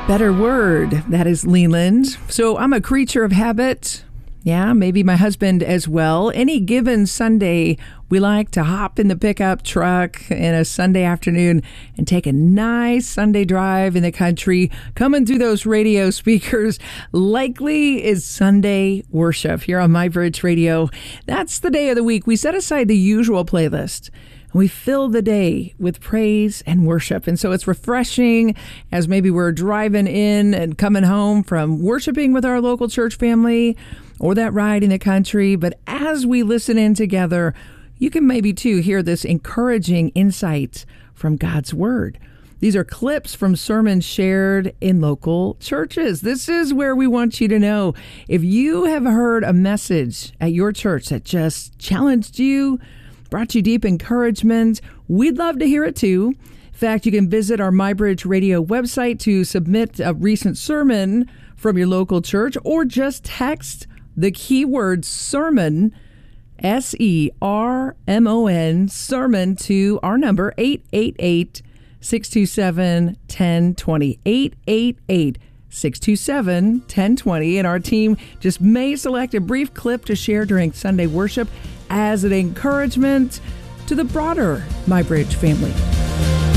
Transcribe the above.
Better word. That is Leland. So I'm a creature of habit. Yeah, maybe my husband as well. Any given Sunday, we like to hop in the pickup truck in a Sunday afternoon and take a nice Sunday drive in the country. Coming through those radio speakers likely is Sunday worship here on MyBridge Radio. That's the day of the week. We set aside the usual playlist. We fill the day with praise and worship. And so it's refreshing as maybe we're driving in and coming home from worshiping with our local church family or that ride in the country. But as we listen in together, you can maybe too hear this encouraging insight from God's Word. These are clips from sermons shared in local churches. This is where we want you to know if you have heard a message at your church that just challenged you, brought you deep encouragement, we'd love to hear it too. In fact, you can visit our MyBridge Radio website to submit a recent sermon from your local church or just text the keyword sermon, SERMON, sermon to our number 888-627-1020, 888-627-1020. And our team just may select a brief clip to share during Sunday worship as an encouragement to the broader MyBridge family.